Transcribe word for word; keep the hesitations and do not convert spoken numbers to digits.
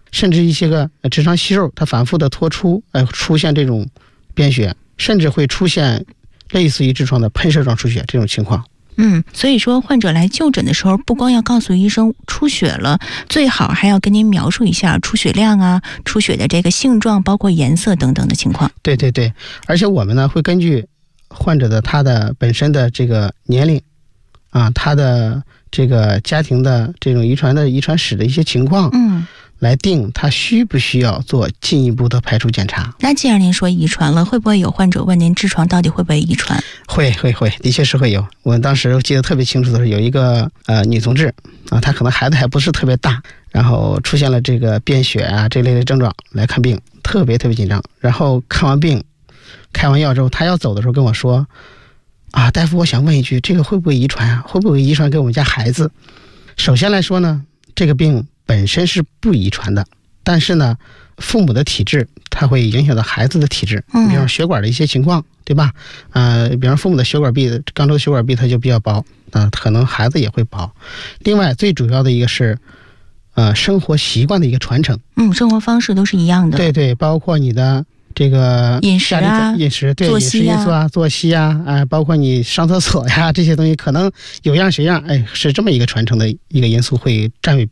甚至一些个直肠息肉它反复的脱出，呃，出现这种便血，甚至会出现类似于痔疮的喷射状出血这种情况。 嗯，所以说患者来就诊的时候，不光要告诉医生出血了，最好还要跟您描述一下出血量啊、出血的这个性状，包括颜色等等的情况。 对对对，而且我们呢会根据患者的他的本身的这个年龄啊，他的这个家庭的这种遗传的遗传史的一些情况， 嗯， 来定他需不需要做进一步的排除检查。 那既然您说遗传了，会不会有患者问您痔疮到底会不会遗传？ 会会会，的确是会有。我当时记得特别清楚的是，有一个呃女同志啊，她可能孩子还不是特别大，然后出现了这个便血啊这类的症状来看病，特别特别紧张。然后看完病开完药之后，她要走的时候跟我说啊，大夫，我想问一句，这个会不会遗传啊？会不会遗传给我们家孩子？首先来说呢，这个病本身是不遗传的，但是呢，父母的体质它会影响到孩子的体质，比方血管的一些情况，对吧？呃，比方父母的血管壁，肛周血管壁它就比较薄，呃，可能孩子也会薄。另外，最主要的一个是，呃，生活习惯的一个传承。 嗯，生活方式都是一样的。 对对，包括你的这个饮食啊， 饮食对作息啊， 饮食因素啊，作息啊，哎、呃，包括你上厕所呀这些东西，可能有样学样，哎，是这么一个传承的一个因素会占为